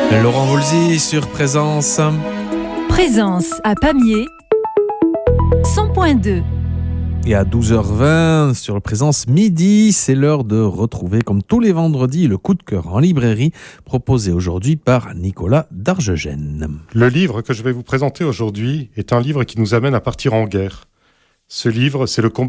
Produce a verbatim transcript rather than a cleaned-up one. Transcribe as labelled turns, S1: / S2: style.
S1: Laurent Voulzy sur Présence.
S2: Présence à Pamiers, cent point deux.
S1: Et à douze heures vingt sur le Présence Midi, c'est l'heure de retrouver, comme tous les vendredis, le coup de cœur en librairie proposé aujourd'hui par Nicolas Darjegène.
S3: Le livre que je vais vous présenter aujourd'hui est un livre qui nous amène à partir en guerre. Ce livre, c'est Le combat